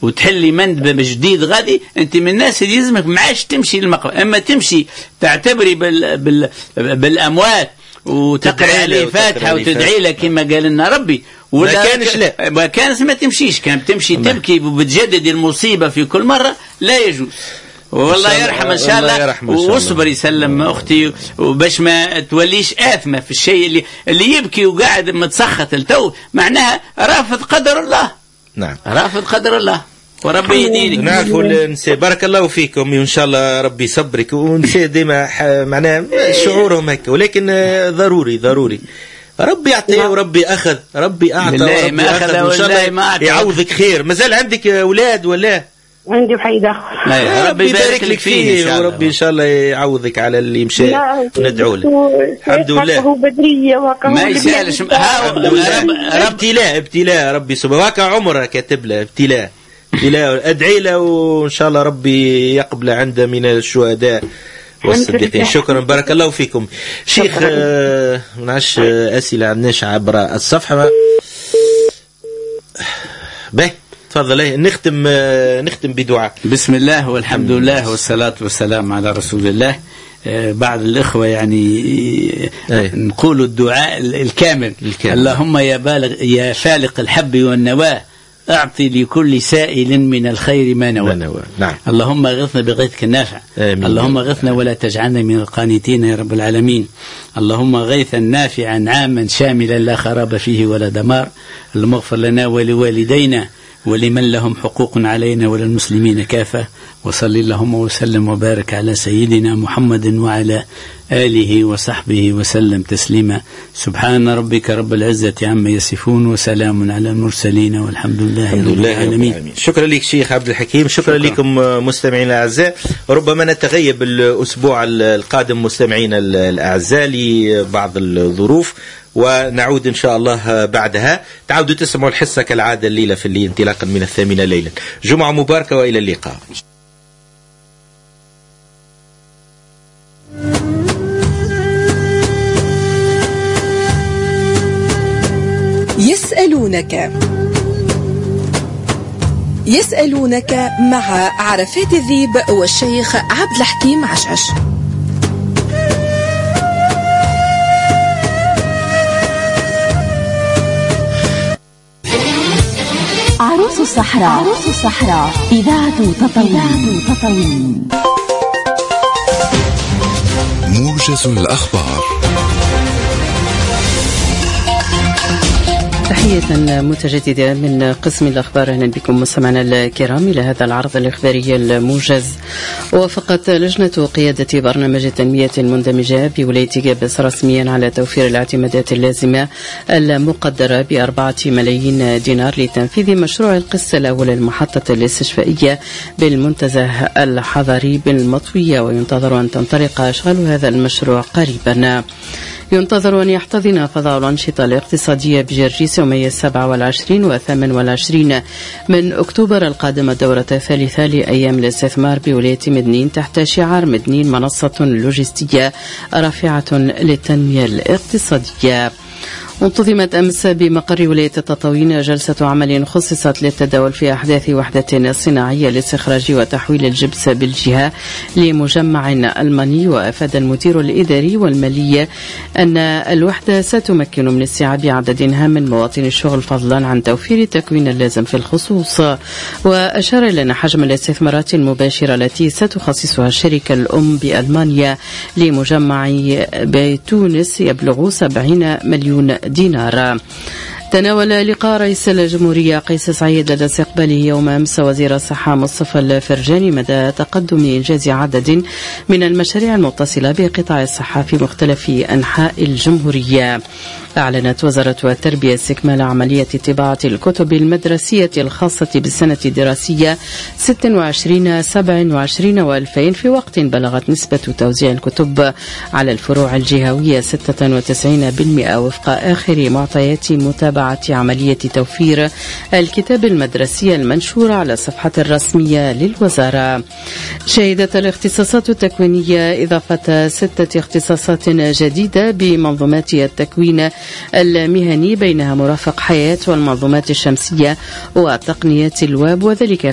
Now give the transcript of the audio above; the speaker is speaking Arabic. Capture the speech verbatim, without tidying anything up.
وتحلي مندبة جديد غادي، أنت من الناس اللي يلزمك ما عادش تمشي للمقبرة، أما تمشي تعتبري بال بال بالأموات وتقرأ عليه فاتحة وتدعي له كما قال لنا ربي. ولا ما كانش لا ما كانش ما تمشيش، كان تمشي تبكي وبتجدد المصيبة في كل مرة، لا يجوز. والله يرحم إن شاء الله، واصبر يسلم أختي وباش ما توليش آثمة في الشيء اللي اللي يبكي وقاعد متسخط التو، معناها رافض قدر الله. نعم رافض قدر الله وربي يهديك. نعرفوا النساء بارك الله فيكم، وإن شاء الله ربي يصبرك، ونساء ديما معناها شعورهم هيك، ولكن ضروري ضروري ربي يعطي وربي أخذ، ربي أعطى وربي أخذ، إن شاء الله يعوضك خير. مازال عندك أولاد ولا؟ عندي وحيد آخر. ربي يبارك لك فيه وربي إن شاء الله يعوضك على اللي مشى، وندعو له. الحمد لله. هو بدرية وكا ما يسالش. ابتلاء ابتلاء ربي سبحانه وتعالى، عمره كاتب له ابتلاء ابتلاء. أدعي له وإن شاء الله ربي يقبل عنده من الشهداء والصديقين. شكرا بارك الله فيكم. شيخ آه نعش أسئلة عندناش عبر الصفحة. به تفضل. نختم آه نختم بدعاء. بسم الله والحمد لله والصلاة والسلام على رسول الله. آه بعض الإخوة يعني آه نقول الدعاء الكامل, الكامل. اللهم يا بالغ يا فالق الحب والنواه أعطي لكل سائل من الخير ما نوى. نعم. اللهم اغثنا بغيثك النافع. آمين. اللهم اغثنا ولا تجعلنا من القانتين يا رب العالمين. اللهم غيثا نافعا عاما شاملا لا خراب فيه ولا دمار. اللهم اغفر لنا ولوالدينا ولمن لهم حقوق علينا وللمسلمين كافة. وصلي اللهم وسلم وبارك على سيدنا محمد وعلى آله وصحبه وسلم تسليما. سبحان ربك رب العزة عما يصفون وسلام على المرسلين والحمد لله رب العالمين. شكرا لك شيخ عبد الحكيم. شكرا, شكرا لكم مستمعين الأعزاء. ربما نتغيب الأسبوع القادم مستمعين الأعزاء لبعض الظروف، ونعود إن شاء الله بعدها. تعودوا تسمعوا الحصة كالعادة الليلة في الليل انطلاقا من الثامنة ليلا. جمعة مباركة وإلى اللقاء. يسألونك يسألونك مع عرفات الذيب والشيخ عبد الحكيم عشعش. عروس الصحراء عروس الصحراء إذاعة تطاوين تطاوين. موجز الأخبار. تحية متجددة من قسم الأخبار. أهلا بكم مستمعينا الكرام إلى هذا العرض الإخباري الموجز. وافقت لجنة قيادة برنامج التنمية المندمجة بولاية جابس رسميا على توفير الاعتمادات اللازمة المقدرة بأربعة ملايين دينار لتنفيذ مشروع القسط الأول المحطة الاستشفائية بالمنتزه الحضري بالمطوية، وينتظر أن تنطلق أشغال هذا المشروع قريبا. ينتظر أن يحتضن فضاء الأنشطة الاقتصادية بجرجيس يومي السابع والعشرين والثامن والعشرين من أكتوبر القادم الدورة الثالثة لأيام الاستثمار بولاية مدنين تحت شعار مدنين منصة لوجستية رافعة للتنمية الاقتصادية. انتظمت أمس بمقر ولاية تطاوين جلسة عمل خصصت للتداول في أحداث وحدة صناعية لاستخراج وتحويل الجبس بالجهة لمجمع ألماني. وأفاد المدير الإداري والمالي أن الوحدة ستمكن من استيعاب عدد هام من مواطن الشغل فضلا عن توفير التكوين اللازم في الخصوص. وأشار إلى أن حجم الاستثمارات المباشرة التي ستخصصها الشركة الأم بألمانيا لمجمع بتونس يبلغ سبعين مليون دينار. تناول لقاء رئيس الجمهورية قيس سعيد لدى استقباله يوم أمس وزير الصحة مصطفى الفرجاني مدى تقدم إنجاز عدد من المشاريع المتصلة بقطاع الصحة في مختلف أنحاء الجمهورية. أعلنت وزارة التربية استكمال عملية طباعة الكتب المدرسية الخاصة بالسنة الدراسية ستة وعشرين سبعة وعشرين وألفين في وقت بلغت نسبة توزيع الكتب على الفروع الجهوية ستة وتسعين بالمئة وفق آخر معطيات متابعة عملية توفير الكتاب المدرسي المنشورة على الصفحة الرسمية للوزارة. شهدت الاختصاصات التكوينية إضافة ستة اختصاصات جديدة بمنظومات التكوين المهني بينها مرافق حياة والمنظومات الشمسية وتقنيات الواب، وذلك